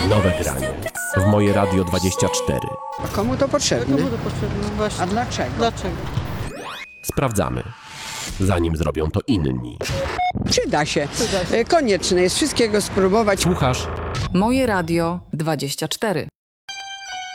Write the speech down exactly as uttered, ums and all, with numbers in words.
Nowe granie w Moje Radio dwadzieścia cztery. A komu to potrzebne? Komu to potrzebne? Właśnie. A dlaczego? Dlaczego? Sprawdzamy, zanim zrobią to inni. Przyda się. Przyda się. E, Konieczne jest wszystkiego spróbować. Słuchasz Moje Radio dwadzieścia cztery.